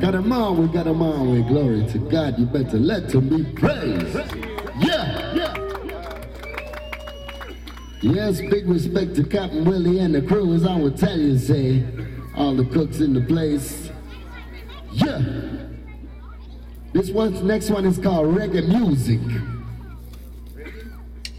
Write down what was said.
Got 'em on, we got 'em on, we glory to God. You better let him be praised. Yeah. Yes, big respect to Captain Willie and the crew, as I would tell you, say, all the cooks in the place. Yeah. Next one is called Reggae Music.